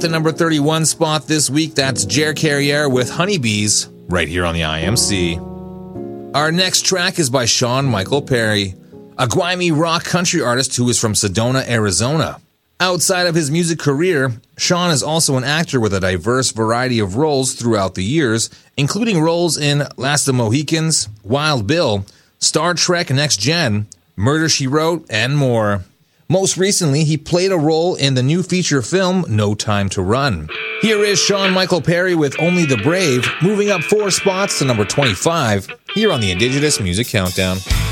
the number 31 spot this week, that's Jer Carriere with Honeybees, right here on the IMC. Our next track is by Sean Michael Perry, a grimy rock country artist who is from Sedona, Arizona. Outside of his music career, Sean is also an actor with a diverse variety of roles throughout the years, including roles in Last of the Mohicans, Wild Bill, Star Trek Next Gen, Murder, She Wrote, and more. Most recently, he played a role in the new feature film No Time to Run. Here is Sean Michael Perry with Only the Brave, moving up 4 spots to number 25, here on the Indigenous Music Countdown.